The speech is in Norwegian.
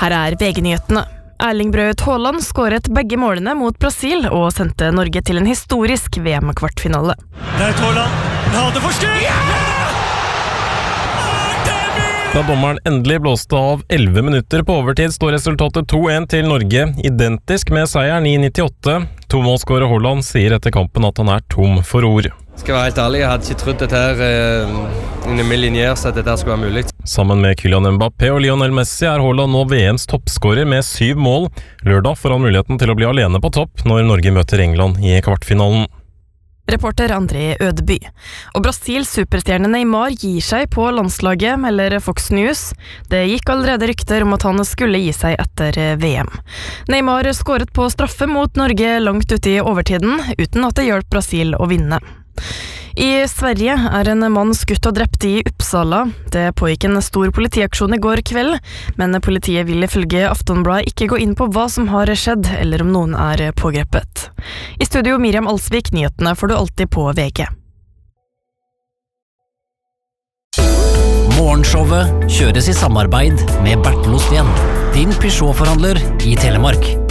Her VG-nyhetene. Erling Braut Haaland skåret begge målene mot Brasil og sendte Norge til en historisk VM-kvartfinale. Braut Haaland, han hadde forskudd! Ja! Da dommeren endelig blåste av 11 minutter på overtid, står resultatet 2-1 til Norge, identisk med seieren i 98. Tomålsskårer Haaland sier etter kampen at han tom for ord. Skal være helt ærlig, jeg hadde ikke trodd dette her innen millinjer, så at dette skulle være mulig. Sammen med Kylian Mbappé og Lionel Messi Haaland nå VMs toppskårer med 7 mål. Lørdag får han muligheten til å bli alene på topp når Norge møter England i kvartfinalen. Reporter André Ødeby. Og Brasils superstjerne Neymar gir seg på landslaget, melder Fox News. Det gikk allerede rykter om at han skulle gi seg etter VM. Neymar skåret på straffe mot Norge langt ute i overtiden, uten at det hjalp Brasil å vinne. I Sverige en mann skutt og drept i Uppsala. Det pågikk en stor politiaksjon i går kveld, men politiet vil ifølge Aftonbladet ikke gå inn på hva som har skjedd, eller om noen pågrepet. I studio Miriam Alsvik, nyhetene får du alltid på VG. Morgenshowet kjøres i samarbeid med Bertel Osten, din Peugeot-forhandler i Telemark.